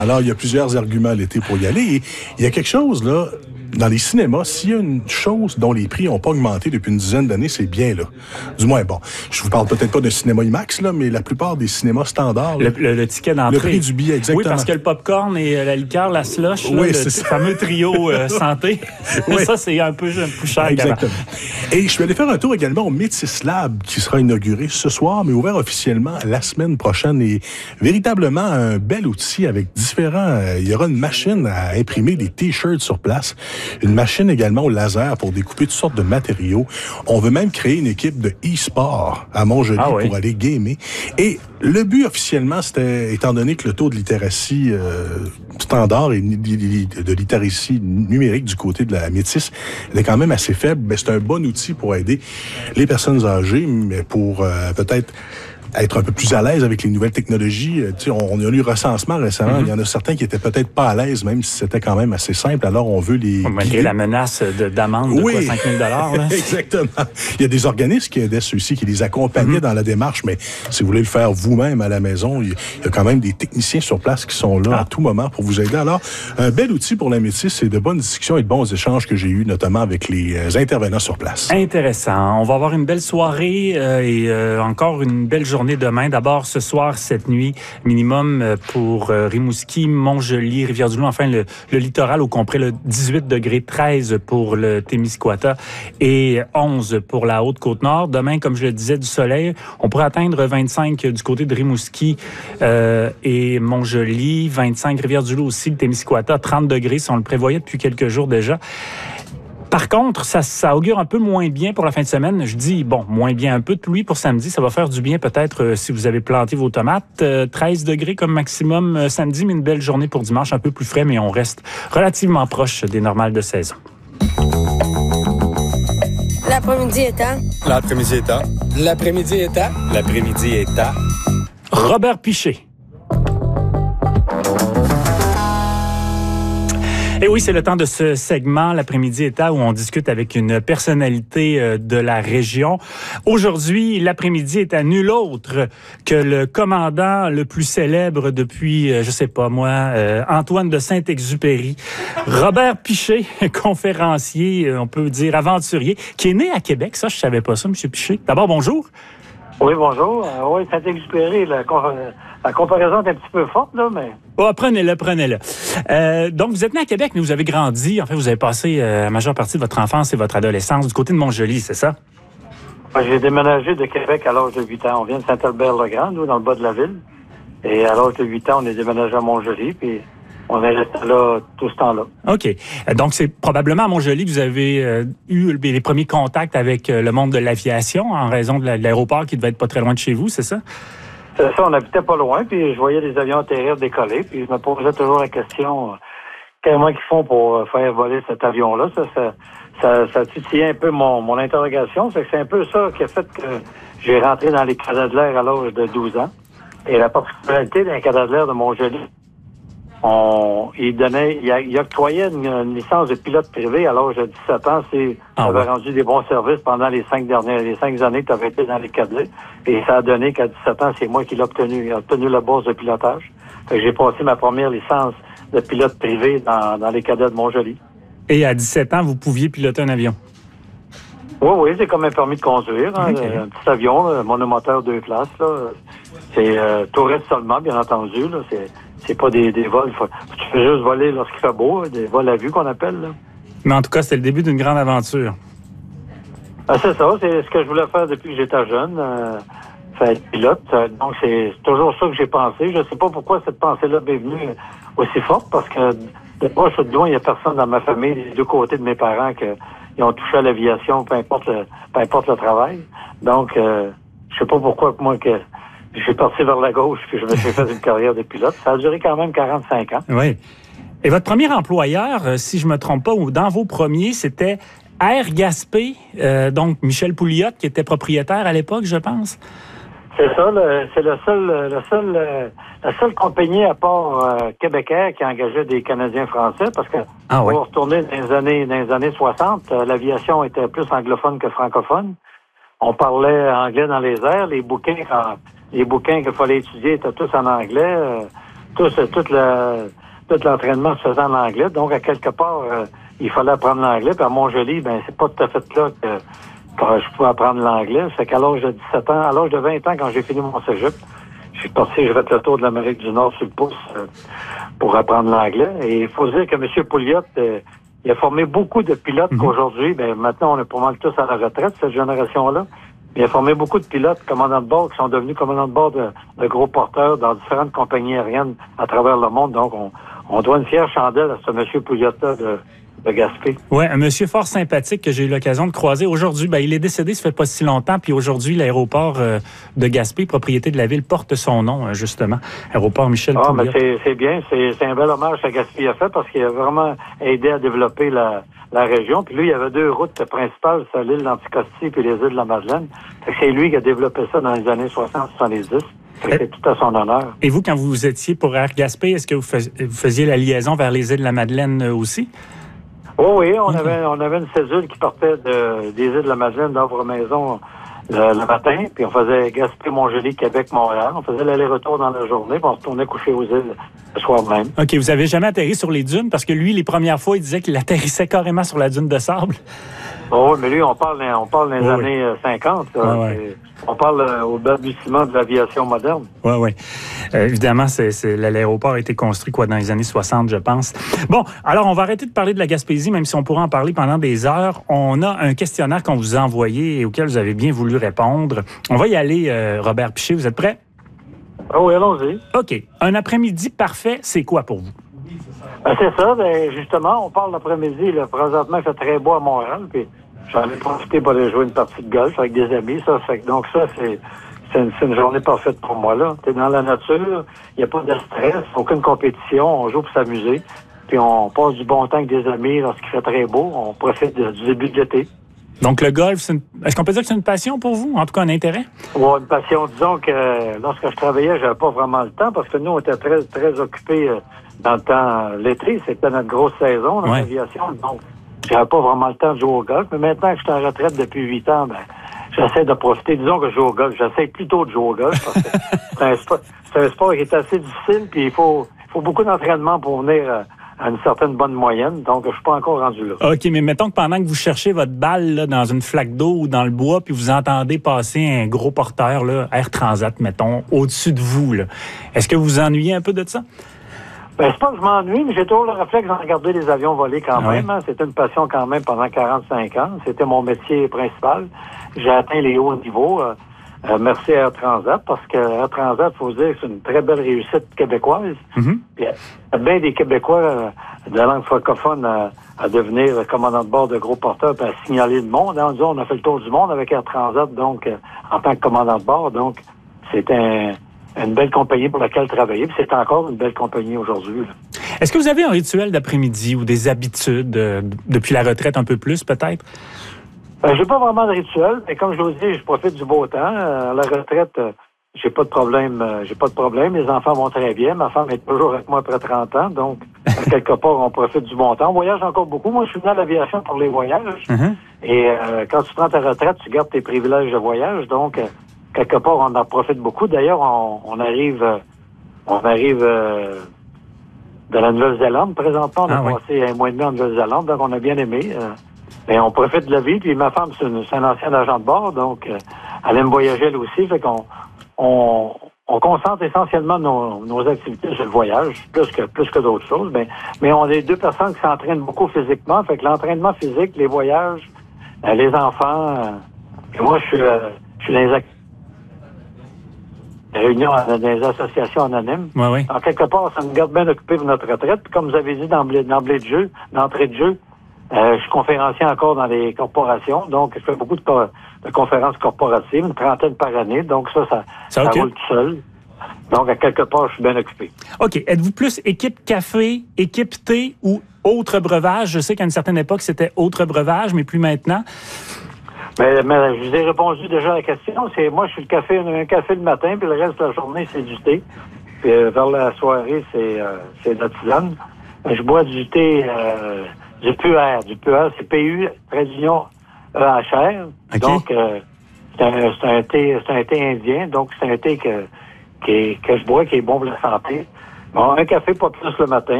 Alors, il y a plusieurs arguments l'été pour y aller. Et il y a quelque chose, là, dans les cinémas, s'il y a une chose dont les prix n'ont pas augmenté depuis une dizaine d'années, c'est bien là. Du moins, bon, je vous parle peut-être pas de cinéma IMAX, là, mais la plupart des cinémas standards... Le ticket d'entrée. Le prix du billet, exactement. Oui, parce que le popcorn et la liqueur, la slush, là, le fameux trio santé, oui. Ça, c'est un peu plus cher. Exactement. Et je suis allé faire un tour également au Métis Lab, qui sera inauguré ce soir, mais ouvert officiellement la semaine prochaine. Et véritablement un bel outil avec différents... il y aura une machine à imprimer des T-shirts sur place. Une machine également au laser pour découper toutes sortes de matériaux. On veut même créer une équipe de e-sport à Montjoly pour aller gamer. Et le but officiellement, c'était, étant donné que le taux de littératie standard et de littératie numérique du côté de la Métis est quand même assez faible, mais c'est un bon outil pour aider les personnes âgées, mais pour peut-être être un peu plus à l'aise avec les nouvelles technologies. On a eu le recensement récemment. Il y en a certains qui étaient peut-être pas à l'aise, même si c'était quand même assez simple. Alors, on veut les... Malgré la menace d'amende de 5 000 $. Exactement. Il y a des organismes qui aidaient ceux-ci, qui les accompagnaient dans la démarche, mais si vous voulez le faire vous-même à la maison, il y a quand même des techniciens sur place qui sont là à tout moment pour vous aider. Alors, un bel outil pour la Métis et de bonnes discussions et de bons échanges que j'ai eus, notamment avec les intervenants sur place. Intéressant. On va avoir une belle soirée et encore une belle journée demain. D'abord, ce soir, cette nuit, minimum pour Rimouski, Montjoly, Rivière-du-Loup, enfin le littoral au complet, le 18 degrés, 13 pour le Témiscouata et 11 pour la Haute-Côte-Nord. Demain, comme je le disais, du soleil. On pourrait atteindre 25 du côté de Rimouski et Montjoly, 25 Rivière-du-Loup aussi, le Témiscouata, 30 degrés, si on le prévoyait depuis quelques jours déjà. Par contre, ça augure un peu moins bien pour la fin de semaine. Je dis, moins bien un peu de pluie pour samedi. Ça va faire du bien peut-être si vous avez planté vos tomates. 13 degrés comme maximum samedi, mais une belle journée pour dimanche, un peu plus frais, mais on reste relativement proche des normales de saison. L'après-midi est à... L'après-midi est à... L'après-midi est à... L'après-midi est à... Robert Piché. Et oui, c'est le temps de ce segment, l'après-midi État, où on discute avec une personnalité de la région. Aujourd'hui, l'après-midi est à nul autre que le commandant le plus célèbre depuis, je sais pas moi, Antoine de Saint-Exupéry. Robert Piché, conférencier, on peut dire aventurier, qui est né à Québec. Ça, je savais pas ça, M. Piché. D'abord, bonjour. Oui, bonjour. Oui, Saint-Exupéry, la comparaison est un petit peu forte, là, mais... Oh, prenez-le. Donc, vous êtes né à Québec, mais vous avez grandi. En fait, vous avez passé la majeure partie de votre enfance et votre adolescence du côté de Montjoly, c'est ça? J'ai déménagé de Québec à l'âge de 8 ans. On vient de Saint-Albert-le-Grand, nous, dans le bas de la ville. Et à l'âge de 8 ans, on est déménagé à Montjoly, puis on est resté là tout ce temps-là. OK. Donc, c'est probablement à Montjoly que vous avez eu les premiers contacts avec le monde de l'aviation en raison de l'aéroport qui devait être pas très loin de chez vous, c'est ça? C'est ça, on habitait pas loin, puis je voyais les avions atterrir, décoller, puis je me posais toujours la question, comment ils font pour faire voler cet avion-là? Ça titillait un peu mon interrogation. C'est un peu ça qui a fait que j'ai rentré dans les cadets de l'air à l'âge de 12 ans. Et la particularité d'un cadet de l'air de Montjoly, il octroyait une licence de pilote privé à l'âge de 17 ans. J'avais rendu des bons services pendant les 5 années que tu avais été dans les cadets. Et ça a donné qu'à 17 ans, c'est moi qui l'ai obtenu. J'ai obtenu la bourse de pilotage. J'ai passé ma première licence de pilote privé dans les cadets de Montjoly. Et à 17 ans, vous pouviez piloter un avion? Oui, c'est comme un permis de conduire. Hein, okay. Un petit avion, monomoteur 2 places. Là. C'est touriste seulement, bien entendu. Là. C'est pas des vols. Tu peux juste voler lorsqu'il fait beau, des vols à vue qu'on appelle. Là. Mais en tout cas, c'était le début d'une grande aventure. C'est ça. C'est ce que je voulais faire depuis que j'étais jeune. Faire être pilote. Donc, c'est toujours ça que j'ai pensé. Je sais pas pourquoi cette pensée-là m'est venue aussi forte, parce que de proche ou de loin, il n'y a personne dans ma famille, des deux côtés de mes parents, qui ont touché à l'aviation, peu importe le travail. Donc, je sais pas pourquoi moi que je suis parti vers la gauche puis je me suis fait une carrière de pilote. Ça a duré quand même 45 ans. Oui. Et votre premier employeur, si je me trompe pas, ou dans vos premiers, c'était Air Gaspé, donc Michel Pouliot, qui était propriétaire à l'époque, je pense. C'est ça, c'est la seule compagnie à part Québécois qui engageait des Canadiens français, parce que on va retourner dans les années 60, l'aviation était plus anglophone que francophone. On parlait anglais dans les airs, les bouquins qu'il fallait étudier étaient tous en anglais. tout l'entraînement se faisait en anglais. Donc, à quelque part, il fallait apprendre l'anglais. Puis à Montjoly, c'est pas tout à fait là que je pouvais apprendre l'anglais. C'est qu'à l'âge de 17 ans, à l'âge de 20 ans, quand j'ai fini mon cégep, j'ai fait le tour de l'Amérique du Nord sur le pouce pour apprendre l'anglais. Et il faut dire que M. Pouliot, il a formé beaucoup de pilotes qu'aujourd'hui, maintenant, on est pas mal tous à la retraite, cette génération-là. Il a formé beaucoup de pilotes, commandants de bord, qui sont devenus commandants de bord de gros porteurs dans différentes compagnies aériennes à travers le monde. Donc, on doit une fière chandelle à ce M. Pouliot-là de Gaspé. Oui, un monsieur fort sympathique que j'ai eu l'occasion de croiser aujourd'hui. Il est décédé, ça fait pas si longtemps. Puis aujourd'hui, l'aéroport de Gaspé, propriété de la ville, porte son nom, justement. Aéroport Michel Pouliot. C'est bien. C'est un bel hommage que Gaspé a fait parce qu'il a vraiment aidé à développer la région. Puis lui, il y avait 2 routes principales, c'est l'île d'Anticosti puis les îles de la Madeleine. C'est lui qui a développé ça dans les années 60-70. C'est tout à son honneur. Et vous, quand vous étiez pour Air Gaspé, est-ce que vous faisiez la liaison vers les îles de la Madeleine aussi? Oh oui, on avait une cédule qui partait des îles de la Madeleine d'Havre-Maison le matin, puis on faisait Gaspé-Montjoly, Québec-Montréal. On faisait l'aller-retour dans la journée, puis on retournait coucher aux îles le soir même. OK, vous avez jamais atterri sur les dunes? Parce que lui, les premières fois, il disait qu'il atterrissait carrément sur la dune de sable. Oh, mais lui, on parle dans les années 50. On parle au balbutiement de l'aviation moderne. Oui. Évidemment, l'aéroport a été construit dans les années 60, je pense. Bon, alors on va arrêter de parler de la Gaspésie, même si on pourra en parler pendant des heures. On a un questionnaire qu'on vous a envoyé et auquel vous avez bien voulu répondre. On va y aller, Robert Piché. Vous êtes prêt? Ah oui, allons-y. OK. Un après-midi parfait, c'est quoi pour vous? C'est ça. Justement, on parle l'après-midi. Présentement, il fait très beau à Montréal, puis j'en ai profité pour aller jouer une partie de golf avec des amis. Donc ça, c'est une journée parfaite pour moi, là. T'es dans la nature, il n'y a pas de stress, aucune compétition, on joue pour s'amuser. Puis on passe du bon temps avec des amis lorsqu'il fait très beau. On profite du début de l'été. Donc le golf, est-ce qu'on peut dire que c'est une passion pour vous? En tout cas, un intérêt? Oui, une passion. Disons que lorsque je travaillais, j'avais pas vraiment le temps parce que nous, on était très, très occupés dans le temps l'été. C'était notre grosse saison dans l'aviation. Donc, j'avais pas vraiment le temps de jouer au golf. Mais maintenant que je suis en retraite depuis 8 ans, j'essaie de profiter. Disons que je joue au golf. J'essaie plutôt de jouer au golf parce que c'est un sport qui est assez difficile puis il faut beaucoup d'entraînement pour venir à une certaine bonne moyenne. Donc, je suis pas encore rendu là. OK, mais mettons que pendant que vous cherchez votre balle là, dans une flaque d'eau ou dans le bois, puis vous entendez passer un gros porteur, là, Air Transat, mettons, au-dessus de vous, là, est-ce que vous vous ennuyez un peu de ça? C'est pas que je m'ennuie, mais j'ai toujours le réflexe de regarder les avions voler quand même. Hein. C'était une passion quand même pendant 45 ans. C'était mon métier principal. J'ai atteint les hauts niveaux. Merci à Air Transat, parce que Air Transat, il faut dire, c'est une très belle réussite québécoise. Puis, il y a bien des Québécois de langue francophone à devenir commandant de bord de gros porteurs et à signaler le monde. Hein. On a fait le tour du monde avec Air Transat, donc, en tant que commandant de bord. Donc, c'était une belle compagnie pour laquelle travailler. Puis c'est encore une belle compagnie aujourd'hui. Est-ce que vous avez un rituel d'après-midi ou des habitudes depuis la retraite un peu plus, peut-être? J'ai pas vraiment de rituel, mais comme je vous dis, je profite du beau temps. À la retraite, j'ai pas de problème. Les enfants vont très bien. Ma femme est toujours avec moi après 30 ans, donc à quelque part, on profite du bon temps. On voyage encore beaucoup. Moi, je suis venu à l'aviation pour les voyages. Et quand tu prends ta retraite, tu gardes tes privilèges de voyage. Donc, quelque part, on en profite beaucoup. D'ailleurs, on arrive de la Nouvelle-Zélande. Présentement, on a passé un mois et demi en Nouvelle-Zélande, donc on a bien aimé. Mais on profite de la vie. Puis ma femme, c'est un ancien agent de bord, donc elle aime voyager elle aussi. Fait qu'on on concentre essentiellement nos activités sur le voyage, plus que d'autres choses. Mais on est 2 personnes qui s'entraînent beaucoup physiquement. Fait que l'entraînement physique, les voyages, les enfants. Et moi, je suis dans les réunions, dans les associations anonymes. Oui. En quelque part, ça nous garde bien occupés pour notre retraite. Puis comme vous avez dit d'entrée de jeu, je suis conférencier encore dans les corporations, donc je fais beaucoup de conférences corporatives, une 30aine par année, donc ça roule tout seul. Donc, à quelque part, je suis bien occupé. OK. Êtes-vous plus équipe café, équipe thé ou autre breuvage? Je sais qu'à une certaine époque, c'était autre breuvage, mais plus maintenant. Mais je vous ai répondu déjà à la question. Moi, je suis un café le matin, puis le reste de la journée, c'est du thé. Puis vers la soirée, c'est de la tisane. Je bois du thé, du puer. Du puer, c'est PU, traduction EHR. Okay. Donc, c'est un thé indien. Donc, c'est un thé que je bois, qui est bon pour la santé. Bon, un café, pas plus le matin.